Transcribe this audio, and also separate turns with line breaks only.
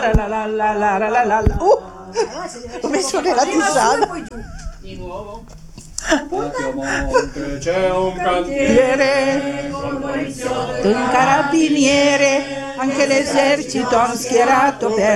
Ho messo nella tisana.
Di nuovo.
Monte c'è un cantiere,
Un carabiniere, anche l'esercito han schierato per